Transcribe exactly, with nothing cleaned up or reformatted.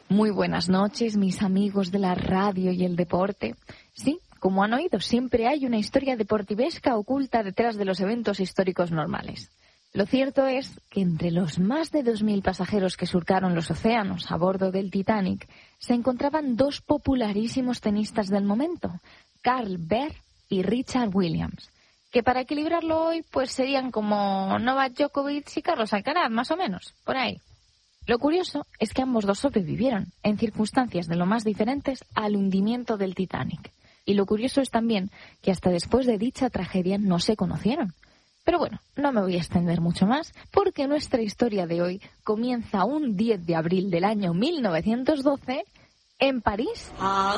Muy buenas noches, mis amigos de la radio y el deporte. Sí, como han oído, siempre hay una historia deportivesca oculta detrás de los eventos históricos normales. Lo cierto es que entre los más de dos mil pasajeros que surcaron los océanos a bordo del Titanic se encontraban dos popularísimos tenistas del momento, Carl Berg y Richard Williams, que para equilibrarlo hoy pues serían como Novak Djokovic y Carlos Alcaraz, más o menos, por ahí. Lo curioso es que ambos dos sobrevivieron, en circunstancias de lo más diferentes, al hundimiento del Titanic. Y lo curioso es también que hasta después de dicha tragedia no se conocieron. Pero bueno, no me voy a extender mucho más, porque nuestra historia de hoy comienza un diez de abril del año mil novecientos doce en París. Ah,